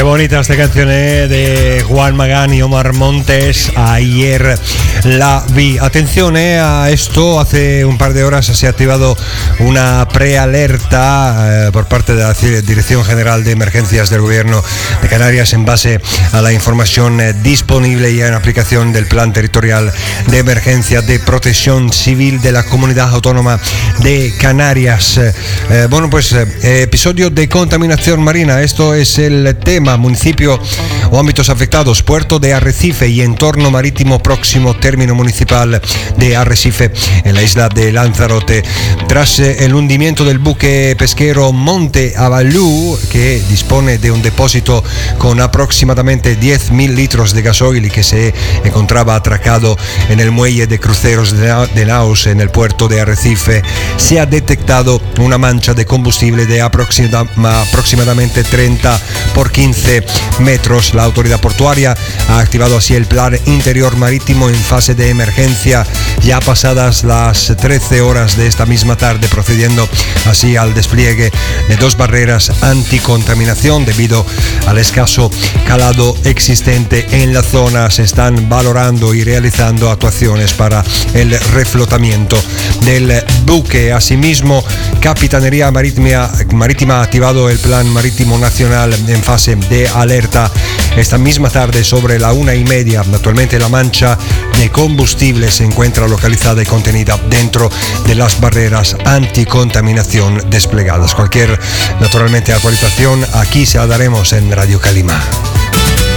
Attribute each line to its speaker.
Speaker 1: bonita esta canción de Juan Magán y Omar Montes, Ayer la vi. Atención a esto, hace un par de horas se ha activado una prealerta por parte de la Dirección General de Emergencias del Gobierno de Canarias en base a la información disponible y en aplicación del Plan Territorial de Emergencia de Protección Civil de la Comunidad Autónoma de Canarias. Episodio de contaminación marina, esto es el tema. Municipio o ámbitos afectados: Puerto de Arrecife y entorno marítimo próximo, término municipal de Arrecife en la isla de Lanzarote. Tras el hundimiento del buque pesquero Monte Avalú, que dispone de un depósito con aproximadamente 10.000 litros de gasoil y que se encontraba atracado en el muelle de cruceros de Naus en el puerto de Arrecife, se ha detectado una mancha de combustible de aproximadamente 30 por 15 metros. La autoridad portuaria ha activado así el plan interior marítimo en fase de emergencia ya pasadas las 13 horas de esta misma tarde, procediendo así al despliegue de 2 barreras anticontaminación debido al escaso calado existente en la zona. Se están valorando y realizando actuaciones para el reflotamiento del buque. Asimismo, Capitanería Marítima ha activado el Plan Marítimo Nacional en fase de alerta esta misma tarde sobre la 1:30. Actualmente la mancha de combustible se encuentra localizada y contenida dentro de las barreras anticontaminación desplegadas. Cualquier, naturalmente, actualización aquí se la daremos en Radio Calimá.